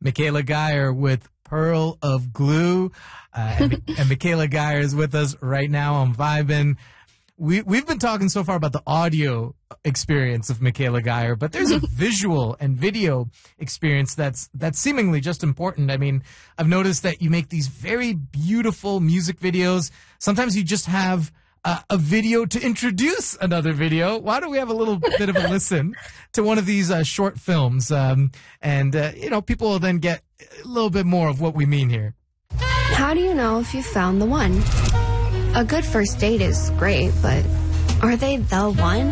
Michaela Geyer with Pearl of Glue. And Michaela Geyer is with us right now on Vibin'. We've been talking so far about the audio experience of Michaela Geyer, but there's a visual and video experience that's seemingly just important. I mean, I've noticed that you make these very beautiful music videos. Sometimes you just have a video to introduce another video. Why don't we have a little bit of a listen to one of these short films? People will then get a little bit more of what we mean here. How do you know if you found the one? A good first date is great, but are they the one?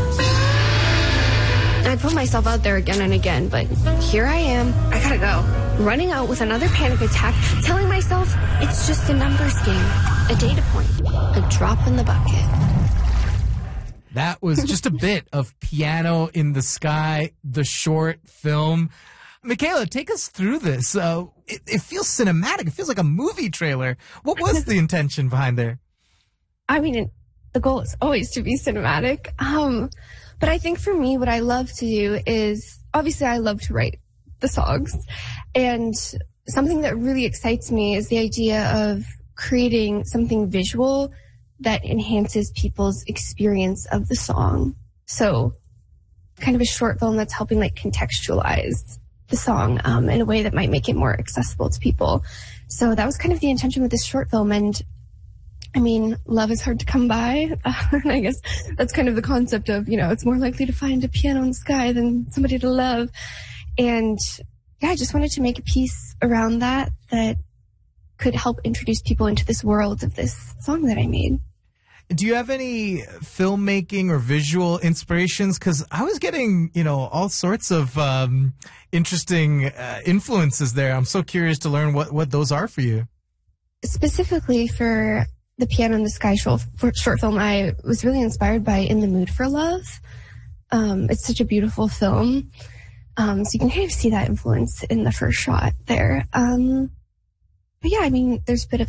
I put myself out there again and again, but here I am. I gotta go. Running out with another panic attack, telling myself it's just a numbers game, a data point, a drop in the bucket. That was just a bit of Piano in the Sky, the short film. Michaela, take us through this. It feels cinematic. It feels like a movie trailer. What was the intention behind there? I mean, the goal is always to be cinematic. But I think for me, what I love to do is, obviously I love to write the songs. And something that really excites me is the idea of creating something visual that enhances people's experience of the song. So kind of a short film that's helping contextualize the song in a way that might make it more accessible to people. So that was kind of the intention with this short film. And I mean, love is hard to come by. I guess that's kind of the concept of, it's more likely to find a piano in the sky than somebody to love. And yeah, I just wanted to make a piece around that could help introduce people into this world of this song that I made. Do you have any filmmaking or visual inspirations? Because I was getting, all sorts of interesting influences there. I'm so curious to learn what those are for you. Specifically for the Piano in the Sky short film, I was really inspired by In the Mood for Love. It's such a beautiful film. So you can kind of see that influence in the first shot there. But yeah, I mean, there's a bit of